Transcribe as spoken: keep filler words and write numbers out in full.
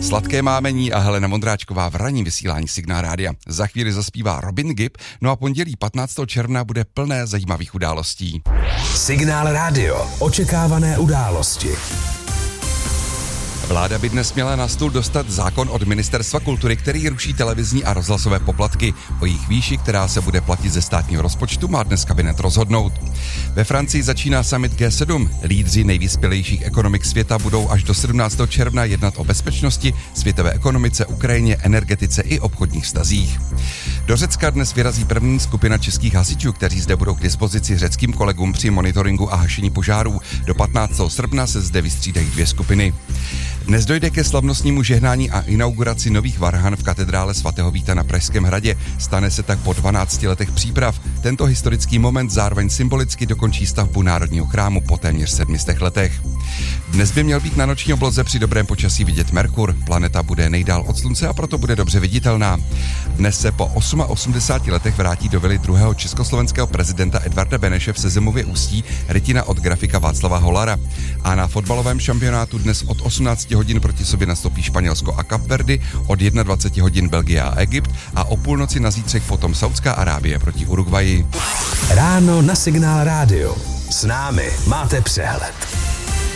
Sladké mámení a Helena Vondráčková v ranním vysílání Signál rádia. Za chvíli zaspívá Robin Gibb, no a pondělí patnáctého června bude plné zajímavých událostí. Signál rádio. Očekávané události. Vláda by dnes měla na stůl dostat zákon od Ministerstva kultury, který ruší televizní a rozhlasové poplatky. O jejich výši, která se bude platit ze státního rozpočtu, má dnes kabinet rozhodnout. Ve Francii začíná summit G sedm. Lídři nejvyspělejších ekonomik světa budou až do sedmnáctého června jednat o bezpečnosti, světové ekonomice, Ukrajině, energetice i obchodních vztazích. Do Řecka dnes vyrazí první skupina českých hasičů, kteří zde budou k dispozici řeckým kolegům při monitoringu a hašení požárů. Do patnáctého srpna se zde vystřídají dvě skupiny. Dnes dojde ke slavnostnímu žehnání a inauguraci nových varhan v katedrále svatého Víta na Pražském hradě. Stane se tak po dvanácti letech příprav. Tento historický moment zároveň symbolicky dokončí stavbu Národního chrámu po téměř sedmistech letech. Dnes by měl být na noční obloze při dobrém počasí vidět Merkur. Planeta bude nejdál od slunce a proto bude dobře viditelná. Dnes se po osmaosamdesát letech vrátí do vily druhého československého prezidenta Edvarda Beneše v Sezemově Ústí rytina od grafika Václava Holara. A na fotbalovém šampionátu dnes od osmnácti hodin proti sobě nastoupí Španělsko a Kapverdy, od dvaceti jedna hodin Belgie a Egypt a o půlnoci na zítřek potom Saudská Arábie proti Uruguayi. Ráno na Signál rádio. S námi máte přehled.